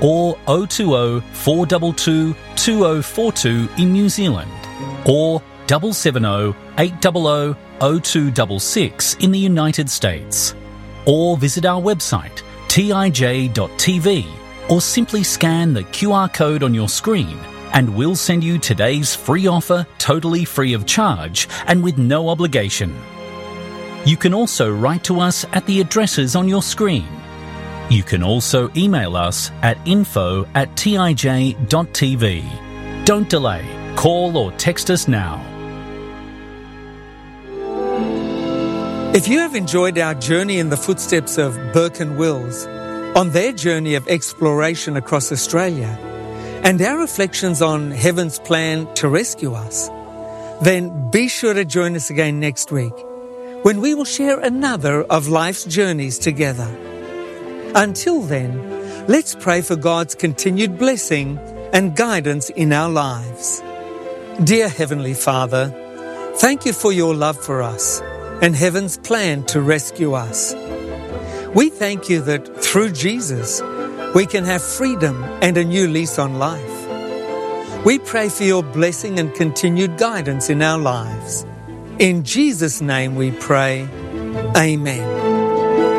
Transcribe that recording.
or 020 422 2042 in New Zealand, or 770 800 0266 in the United States, or visit our website tij.tv, or simply scan the QR code on your screen and we'll send you today's free offer totally free of charge and with no obligation. You can also write to us at the addresses on your screen. You can also email us at info@tij.tv. Don't delay. Call or text us now. If you have enjoyed our journey in the footsteps of Burke and Wills on their journey of exploration across Australia and our reflections on heaven's plan to rescue us, then be sure to join us again next week when we will share another of life's journeys together. Until then, let's pray for God's continued blessing and guidance in our lives. Dear Heavenly Father, thank you for your love for us and heaven's plan to rescue us. We thank you that through Jesus, we can have freedom and a new lease on life. We pray for your blessing and continued guidance in our lives. In Jesus' name we pray. Amen.